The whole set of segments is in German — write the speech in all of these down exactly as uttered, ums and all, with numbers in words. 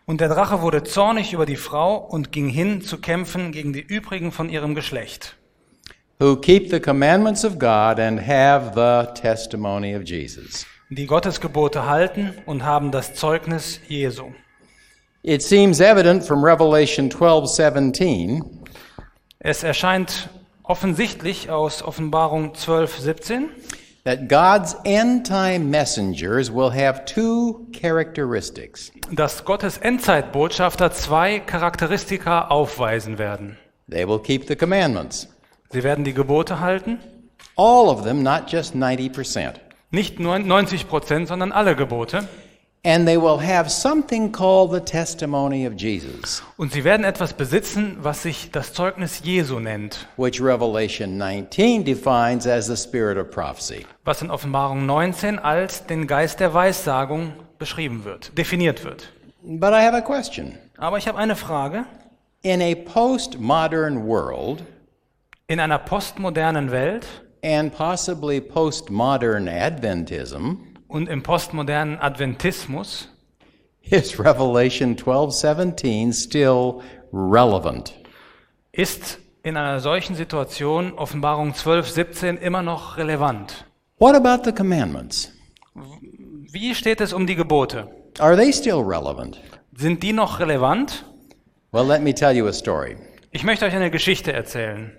Und der Drache wurde zornig über die Frau und ging hin zu kämpfen gegen die übrigen von ihrem Geschlecht, who keep the commandments of God and have the testimony of Jesus. die Gottes Gebote halten und haben das Zeugnis Jesu. It seems evident from Revelation twelve seventeen Es erscheint offensichtlich aus Offenbarung zwölf siebzehn, that God's end-time messengers will have two characteristics. dass Gottes Endzeitbotschafter zwei Charakteristika aufweisen werden. They will keep the commandments. Sie werden die Gebote halten, All of them, not just ninety percent. nicht nur neunzig Prozent, sondern alle Gebote. And they will have something called the testimony of Jesus, Und sie werden etwas besitzen, was sich das Zeugnis Jesu nennt, which Revelation nineteen defines as the spirit of prophecy. was in Offenbarung neunzehn als den Geist der Weissagung beschrieben wird, definiert wird. But I have a question. Aber ich habe eine Frage. In a postmodern world, In einer postmodernen Welt and possibly postmodern Adventism, und im postmodernen Adventismus is Revelation twelve seventeen still relevant? ist in einer solchen Situation Offenbarung zwölf siebzehn immer noch relevant. What about the commandments? Wie steht es um die Gebote? Are they still relevant? Sind die noch relevant? Well, let me tell you a story. Ich möchte euch eine Geschichte erzählen.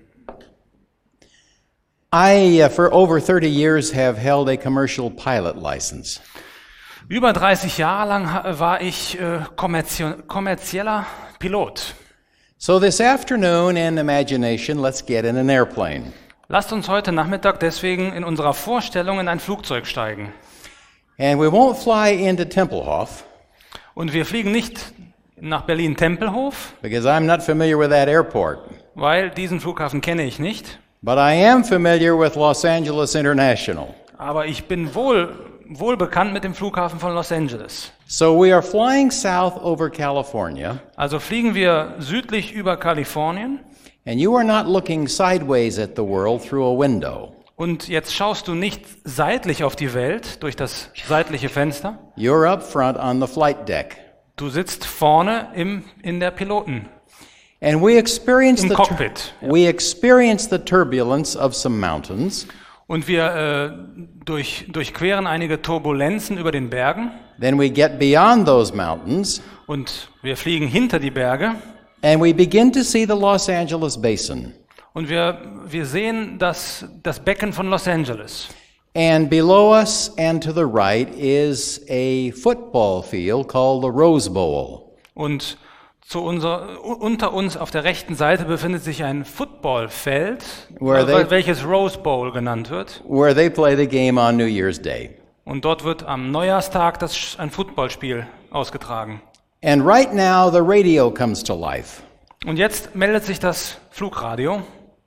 I, uh, for over thirty years, have held a commercial pilot license. Über dreißig Jahre lang ha- war ich äh, kommerzio- kommerzieller Pilot. So this afternoon, in imagination, let's get in an airplane. Lasst uns heute Nachmittag deswegen in unserer Vorstellung in ein Flugzeug steigen. And we won't fly into Tempelhof, Und wir fliegen nicht nach Berlin-Tempelhof, because I'm not familiar with that airport. weil diesen Flughafen kenne ich nicht. But I am familiar with Los Angeles International. Aber ich bin wohl, wohl bekannt mit dem Flughafen von Los Angeles. So we are flying south over California, Also fliegen wir südlich über Kalifornien and you are not looking sideways at the world through a window. und jetzt schaust du nicht seitlich auf die Welt durch das seitliche Fenster. You're up front on the flight deck. Du sitzt vorne im, in der Piloten, And we experience im the tur- Cockpit. we experience the turbulence of some mountains. Und wir äh, durch, durchqueren einige Turbulenzen über den Bergen Then we get beyond those mountains und wir fliegen hinter die Berge and we begin to see the Los Angeles basin. und wir, wir sehen das, das Becken von Los Angeles. And below us and to the right is a football field called the Rose Bowl. Und zu unser, unter uns auf der rechten Seite befindet sich ein Footballfeld, Where they- äh, welches Rose Bowl genannt wird. Where they play the game on New Year's Day. Und dort wird am Neujahrstag das, Sch- ein Footballspiel ausgetragen. And right now the radio comes to life. Und jetzt meldet sich das Flugradio.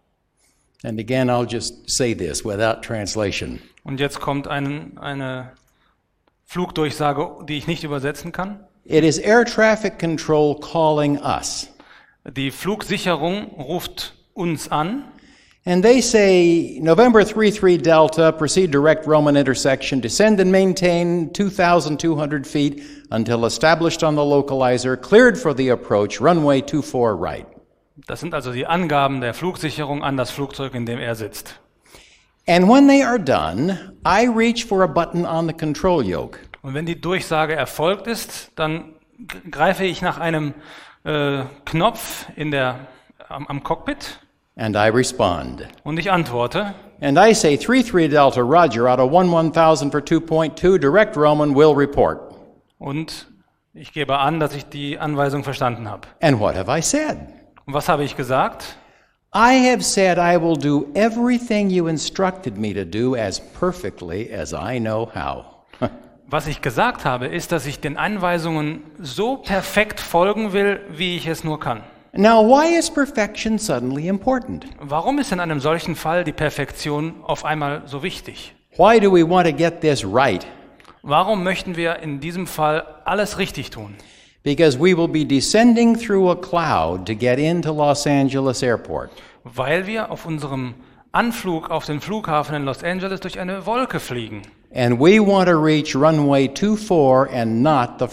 And again, I'll just say this without translation. Und jetzt kommt ein, eine Flugdurchsage, die ich nicht übersetzen kann. It is air traffic control calling us. Die Flugsicherung ruft uns an. And they say, November three three Delta, proceed direct Roman intersection, descend and maintain two thousand two hundred feet until established on the localizer, cleared for the approach, runway two four right. Das sind also die Angaben der Flugsicherung an das Flugzeug, in dem er sitzt. And when they are done, I reach for a button on the control yoke. Und wenn die Durchsage erfolgt ist, dann g- greife ich nach einem äh, Knopf in der, am, am Cockpit And I respond. und ich antworte. And I say, three three Delta, roger, out of one one thousand for two point two, direct Roman will report. Und ich gebe an, dass ich die Anweisung verstanden habe. And what have I said? Und was habe ich gesagt? I have said I will do everything you instructed me to do as perfectly as I know how. Was ich gesagt habe, ist, dass ich den Anweisungen so perfekt folgen will, wie ich es nur kann. Now, why is perfection suddenly important? Warum ist in einem solchen Fall die Perfektion auf einmal so wichtig? Why do we want to get this right? Warum möchten wir in diesem Fall alles richtig tun? Because we will be descending through a cloud to get into Los Angeles Airport. Weil wir auf unserem Anflug auf den Flughafen in Los Angeles durch eine Wolke fliegen. And we want to reach runway two four and not the